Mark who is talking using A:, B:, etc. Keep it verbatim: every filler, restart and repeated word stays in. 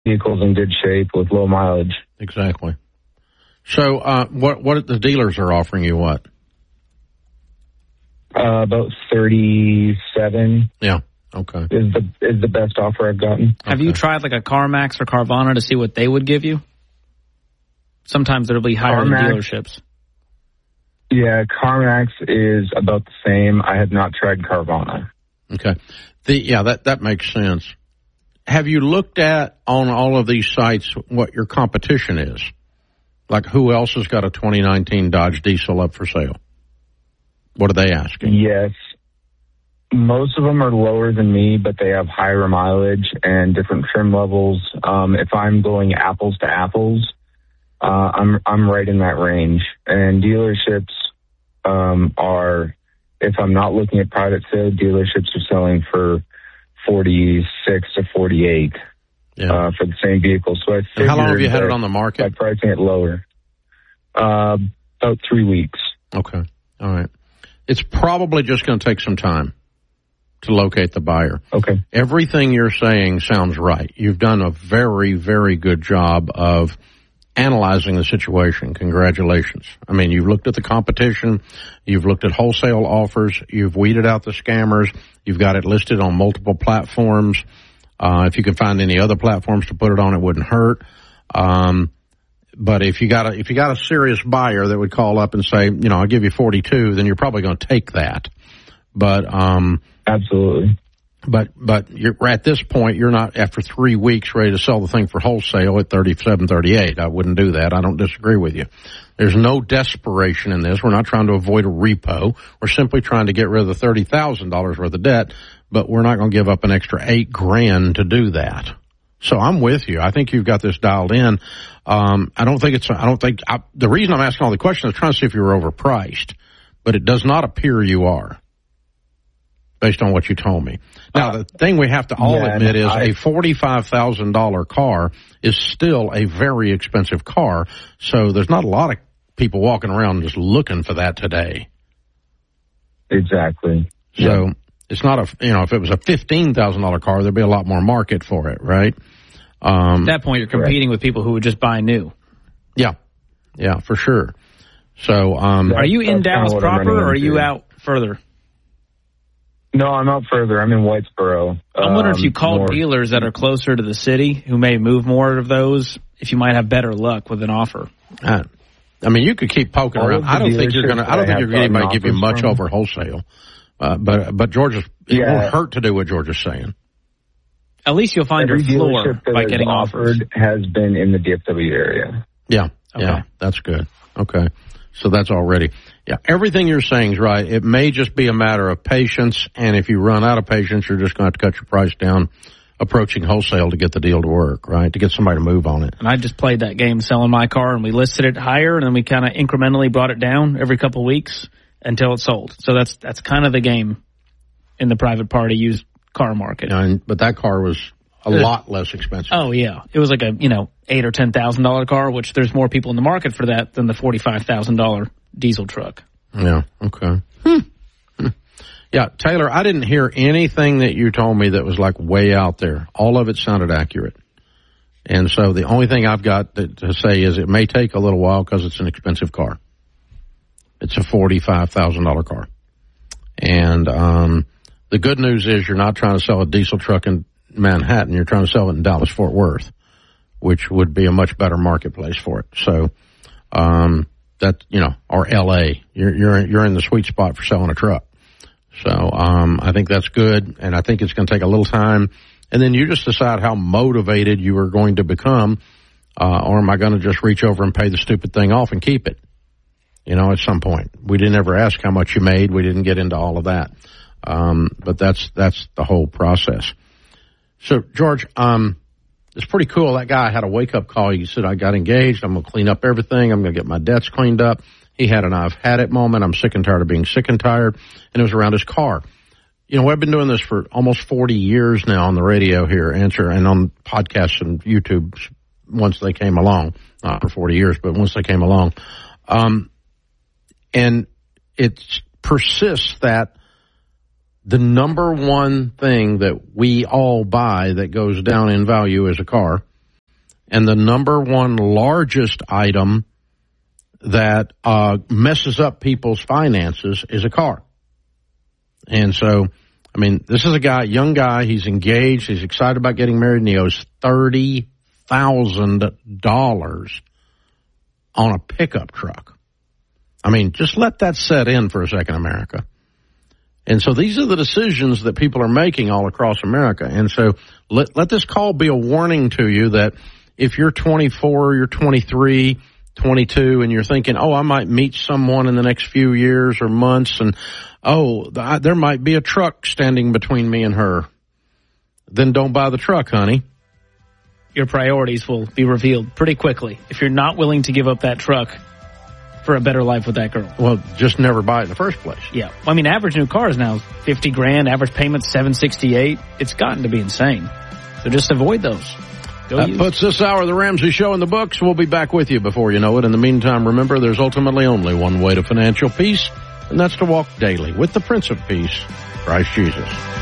A: vehicles in good shape with low mileage.
B: Exactly. So, uh, what what the dealers are offering you? What?
A: Uh, about thirty-seven.
B: Yeah. Okay.
A: Is the is the best offer I've gotten.
C: Have
B: okay.
C: you tried like a CarMax or Carvana to see what they would give you? Sometimes it'll be higher
A: CarMax,
C: than dealerships.
A: Yeah, CarMax is about the same. I have not tried Carvana.
B: Okay. The yeah, that that makes sense. Have you looked at on all of these sites what your competition is? Like who else has got a twenty nineteen Dodge Diesel up for sale? What are they asking?
A: Yes. Most of them are lower than me, but they have higher mileage and different trim levels. Um, if I'm going apples to apples, uh, I'm I'm right in that range. And dealerships um, are, if I'm not looking at private sale, dealerships are selling for forty-six to forty-eight
B: yeah.
A: uh, for the same vehicle. So I
B: and how long have you had it on the market?
A: By pricing it lower, uh, about three weeks.
B: Okay, all right. It's probably just going to take some time to locate the buyer.
A: Okay.
B: Everything you're saying sounds right. You've done a very, very good job of analyzing the situation. Congratulations. I mean, you've looked at the competition. You've looked at wholesale offers. You've weeded out the scammers. You've got it listed on multiple platforms. Uh, if you can find any other platforms to put it on, it wouldn't hurt. Um, but if you got a, if you got a serious buyer that would call up and say, you know, I'll give you forty-two, then you're probably going to take that. But, um,
A: absolutely.
B: But, but you're at this point, you're not after three weeks ready to sell the thing for wholesale at thirty-seven, thirty-eight. I wouldn't do that. I don't disagree with you. There's no desperation in this. We're not trying to avoid a repo. We're simply trying to get rid of the thirty thousand dollars worth of debt, but we're not going to give up an extra eight grand to do that. So I'm with you. I think you've got this dialed in. Um, I don't think it's, I don't think, I, the reason I'm asking all the questions is trying to see if you're overpriced, but it does not appear you are, based on what you told me. Now, the thing we have to all
A: yeah,
B: admit is
A: I,
B: a forty-five thousand dollars car is still a very expensive car, so there's not a lot of people walking around just looking for that today.
A: Exactly.
B: So yeah. It's not a, you know, if it was a fifteen thousand dollars car, there'd be a lot more market for it, right? Um,
C: At that point, you're competing
A: correct.
C: with people who would just buy new.
B: Yeah. Yeah, for sure. So, um,
C: are you in Dallas proper or are you
A: into.
C: out further?
A: No, I'm out further. I'm in Whitesboro.
C: I'm wondering
A: um,
C: if you called
A: more.
C: dealers that are closer to the city who may move more of those, if you might have better luck with an offer.
B: I, I mean, you could keep poking
A: All
B: aron. I don't think you're going to. I don't think you're going to give you much over wholesale. Uh, but but Georgia's it
A: yeah.
B: won't hurt to do what Georgia's saying.
C: At least you'll find
A: Every
C: your floor
A: that
C: by getting
A: offered
C: offers.
A: Has been in the D F W area.
B: Yeah,
C: okay.
B: yeah, that's good. Okay, so that's already. Yeah, everything you're saying is right. It may just be a matter of patience, and if you run out of patience, you're just going to have to cut your price down, approaching wholesale to get the deal to work, right? To get somebody to move on it.
C: And I just played that game selling my car, and we listed it higher, and then we kind of incrementally brought it down every couple of weeks until it sold. So that's that's kind of the game in the private party used car market.
B: Yeah, and, but that car was a lot less expensive.
C: Oh yeah, it was like a you know eight or ten thousand dollar car, which there's more people in the market for that than the forty five thousand dollar diesel truck.
B: Yeah. Okay. Hmm. Yeah, Taylor, I didn't hear anything that you told me that was like way out there. All of it sounded accurate. And so the only thing I've got to, to say is it may take a little while because it's an expensive car. It's a forty-five thousand dollars car. And um, the good news is you're not trying to sell a diesel truck in Manhattan. You're trying to sell it in Dallas-Fort Worth, which would be a much better marketplace for it. So um, that, you know, or L A, you're, you're, you're in the sweet spot for selling a truck. So um, I think that's good, and I think it's going to take a little time. And then you just decide how motivated you are going to become, uh, or am I going to just reach over and pay the stupid thing off and keep it? You know, at some point. We didn't ever ask how much you made. We didn't get into all of that. Um, but that's that's the whole process. So, George, um, it's pretty cool. That guy had a wake-up call. He said, I got engaged. I'm going to clean up everything. I'm going to get my debts cleaned up. He had an I've had it moment. I'm sick and tired of being sick and tired. And it was around his car. You know, I've been doing this for almost forty years now on the radio here, answer, and on podcasts and YouTube once they came along. Not for forty years, but once they came along. Um, and it persists that the number one thing that we all buy that goes down in value is a car. And the number one largest item that uh, messes up people's finances is a car. And so, I mean, this is a guy, young guy, he's engaged, he's excited about getting married, and he owes thirty thousand dollars on a pickup truck. I mean, just let that set in for a second, America. And so these are the decisions that people are making all across America. And so let, let this call be a warning to you that if you're twenty-four, you're twenty-three, twenty-two, and you're thinking, oh, I might meet someone in the next few years or months, and oh, there might be a truck standing between me and her, then don't buy the truck, honey.
C: Your priorities will be revealed pretty quickly if you're not willing to give up that truck for a better life with that girl.
B: Well, just never buy it in the first place.
C: Yeah. I mean, average new cars now fifty grand, average payment seven sixty-eight. It's gotten to be insane. So just avoid those. Go
B: that
C: use.
B: puts this hour of the Ramsey Show in the books. We'll be back with you before you know it. In the meantime, remember, there's ultimately only one way to financial peace, and that's to walk daily with the Prince of Peace, Christ Jesus.